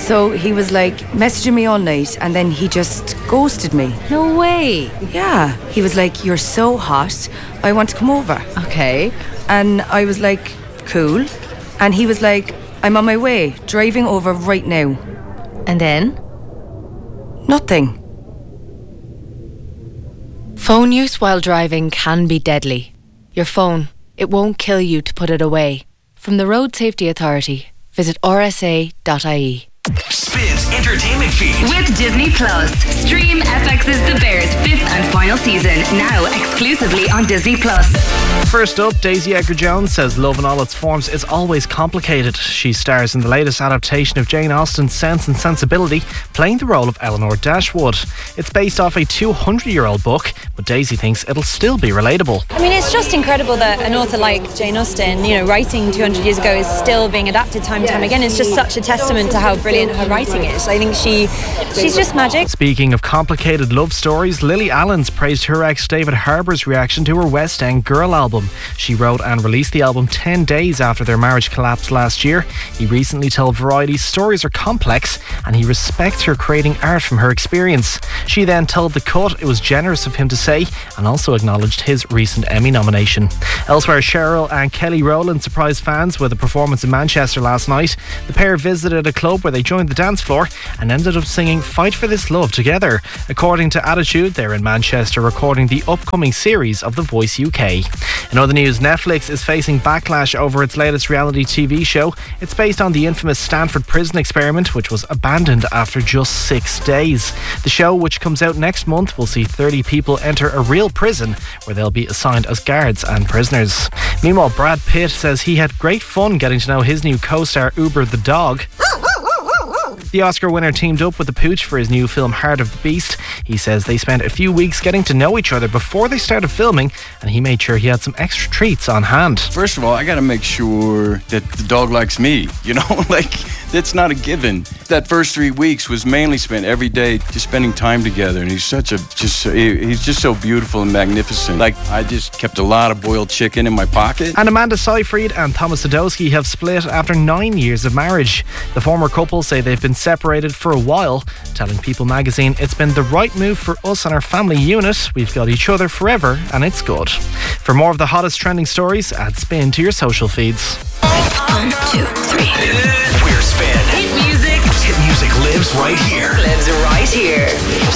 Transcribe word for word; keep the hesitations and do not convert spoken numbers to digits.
So he was like messaging me all night and then he just ghosted me. No way. Yeah. He was like, you're so hot, I want to come over. Okay. And I was like, cool. And he was like, I'm on my way, driving over right now. And then? Nothing. Phone use while driving can be deadly. Your phone, it won't kill you to put it away. From the Road Safety Authority, visit r s a dot i e. Spins Entertainment Feed with Disney Plus. Stream F X's The Bears fifth and final season now exclusively on Disney Plus. First up, Daisy Edgar-Jones says love in all its forms is always complicated. She stars in the latest adaptation of Jane Austen's Sense and Sensibility, playing the role of Eleanor Dashwood. It's based off a two hundred year old book, but Daisy thinks it'll still be relatable. I mean, it's just incredible that an author like Jane Austen, you know, writing two hundred years ago is still being adapted time and time again. It's just such a testament to how brilliant her writing is. I think she she's just magic. Speaking of complicated love stories, Lily Allen's praised her ex David Harbour's reaction to her West End Girl album. She wrote and released the album ten days after their marriage collapsed last year. He recently told Variety stories are complex and he respects her creating art from her experience. She then told The Cut it was generous of him to say, and also acknowledged his recent Emmy nomination. Elsewhere, Cheryl and Kelly Rowland surprised fans with a performance in Manchester last night. The pair visited a club where they joined the dance floor and ended up singing Fight for This Love together. According to Attitude, they're in Manchester recording the upcoming series of The Voice U K. In other news, Netflix is facing backlash over its latest reality T V show. It's based on the infamous Stanford prison experiment, which was abandoned after just six days. The show, which comes out next month, will see thirty people enter a real prison where they'll be assigned as guards and prisoners. Meanwhile, Brad Pitt says he had great fun getting to know his new co-star Uber the dog. The Oscar winner teamed up with the Pooch for his new film Heart of the Beast. He says they spent a few weeks getting to know each other before they started filming, and he made sure he had some extra treats on hand. First of all, I gotta make sure that the dog likes me, you know, like that's not a given. That first three weeks was mainly spent every day just spending time together, and he's such a, just he's just so beautiful and magnificent. Like, I just kept a lot of boiled chicken in my pocket. And Amanda Seyfried and Thomas Sadoski have split after nine years of marriage. The former couple say they've been separated for a while, telling People magazine, it's been the right move for us and our family unit. We've got each other forever and it's good. For more of the hottest trending stories, add Spin to your social feeds. One, two, three. We're Spin. Hit music. Hit music lives right here. Lives right here.